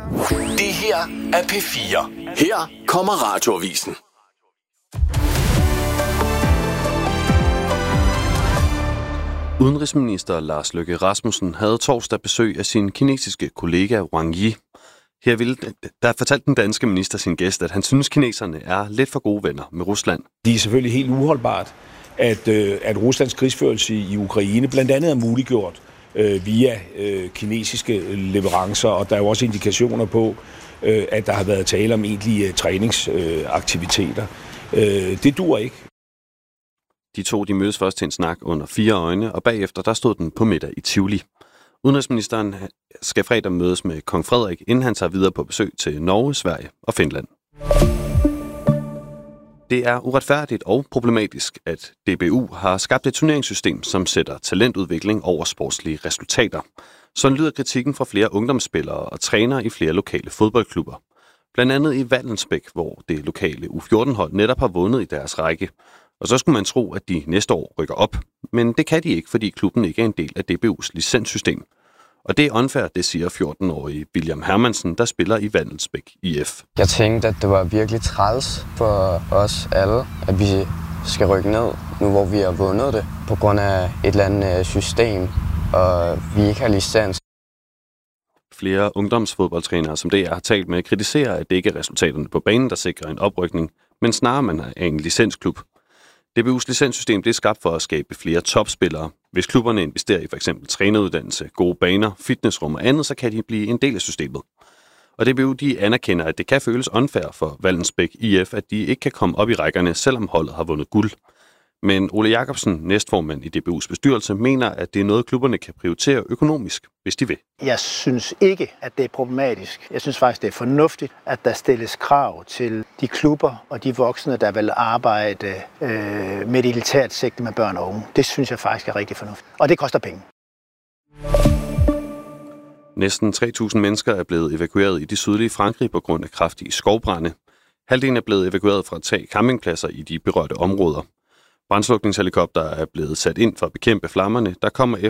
Det her er P4. Her kommer Radioavisen. Udenrigsminister Lars Løkke Rasmussen havde torsdag besøg af sin kinesiske kollega Wang Yi. Der fortalte den danske minister sin gæst, at han synes, kineserne er lidt for gode venner med Rusland. Det er selvfølgelig helt uholdbart, at Ruslands krigsførelse i Ukraine blandt andet er muliggjort via kinesiske leverancer, og der er jo også indikationer på, at der har været tale om egentlige træningsaktiviteter. Det duer ikke. De to mødes først til en snak under 4 øjne, og bagefter der stod den på middag i Tivoli. Udenrigsministeren skal fredag mødes med kong Frederik, inden han tager videre på besøg til Norge, Sverige og Finland. Det er uretfærdigt og problematisk, at DBU har skabt et turneringssystem, som sætter talentudvikling over sportslige resultater. Sådan lyder kritikken fra flere ungdomsspillere og trænere i flere lokale fodboldklubber. Blandt andet i Vallensbæk, hvor det lokale U14-hold netop har vundet i deres række. Og så skulle man tro, at de næste år rykker op. Men det kan de ikke, fordi klubben ikke er en del af DBU's licenssystem. Og det er unfair, det siger 14-årige William Hermansen, der spiller i Vallensbæk IF. Jeg tænkte, at det var virkelig træls for os alle, at vi skal rykke ned, nu hvor vi har vundet det, på grund af et eller andet system, og vi ikke har licens. Flere ungdomsfodboldtrænere, som det har talt med, kritiserer, at det ikke er resultaterne på banen, der sikrer en oprykning, men snarere man er en licensklub. DBU's licenssystem det er skabt for at skabe flere topspillere. Hvis klubberne investerer i f.eks. træneruddannelse, gode baner, fitnessrum og andet, så kan de blive en del af systemet. Og DBU de anerkender, at det kan føles unfair for Vallensbæk IF, at de ikke kan komme op i rækkerne, selvom holdet har vundet guld. Men Ole Jacobsen, næstformand i DBU's bestyrelse, mener, at det er noget, klubberne kan prioritere økonomisk, hvis de vil. Jeg synes ikke, at det er problematisk. Jeg synes faktisk, det er fornuftigt, at der stilles krav til de klubber og de voksne, der vil arbejde med et elitært sigte med børn og unge. Det synes jeg faktisk er rigtig fornuftigt. Og det koster penge. Næsten 3.000 mennesker er blevet evakueret i det sydlige Frankrig på grund af kraftige skovbrande. Halvdelen er blevet evakueret fra 3 campingpladser i de berørte områder. Brandslukningshelikopter er blevet sat ind for at bekæmpe flammerne, der kommer